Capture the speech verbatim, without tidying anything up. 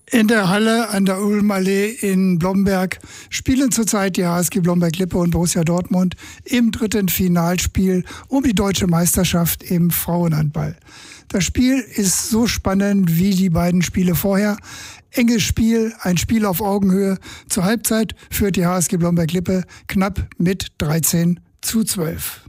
In der Halle an der Ulmallee in Blomberg spielen zurzeit die H S G Blomberg-Lippe und Borussia Dortmund im dritten Finalspiel um die deutsche Meisterschaft im Frauenhandball. Das Spiel ist so spannend wie die beiden Spiele vorher. Enges Spiel, ein Spiel auf Augenhöhe. Zur Halbzeit führt die H S G Blomberg-Lippe knapp mit dreizehn zu zwölf.